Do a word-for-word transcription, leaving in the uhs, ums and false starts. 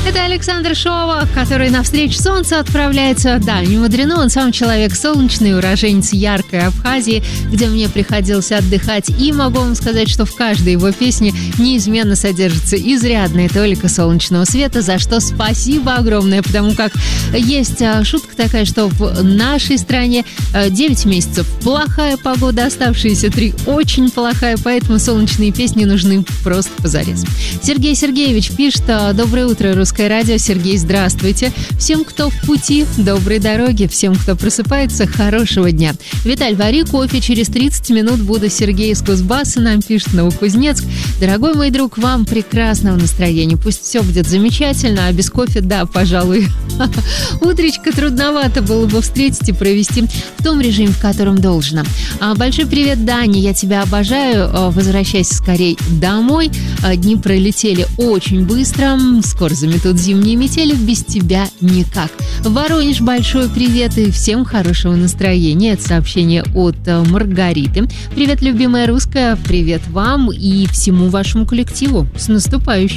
Это Александр Шова, который навстречу солнцу отправляется. Да, не мудрено, он сам человек солнечный, уроженец яркой Абхазии, где мне приходилось отдыхать. И могу вам сказать, что в каждой его песне неизменно содержится изрядная толика солнечного света, за что спасибо огромное, потому как есть шутка такая, что в нашей стране девять месяцев плохая погода, оставшиеся три очень плохая, поэтому солнечные песни нужны просто позарез. Сергей Сергеевич пишет: «Доброе утро, Русское радио». Сергей, здравствуйте. Всем, кто в пути, доброй дороги. Всем, кто просыпается, хорошего дня. Виталь, вари кофе. Через тридцать минут буду. Сергей из Кузбасса нам пишет: Новокузнецк. Дорогой мой друг, вам прекрасного настроения. Пусть все будет замечательно, а без кофе, да, пожалуй, утречко трудновато было бы встретить и провести в том режиме, в котором должно. Большой привет, Дани. Я тебя обожаю. Возвращайся скорей домой. Дни пролетели очень быстро. Скоро заметут зимние метели, без тебя никак. Воронеж, большой привет и всем хорошего настроения. Это сообщение от Маргариты. Привет, любимая русская, привет вам и всему вашему коллективу. С наступающим!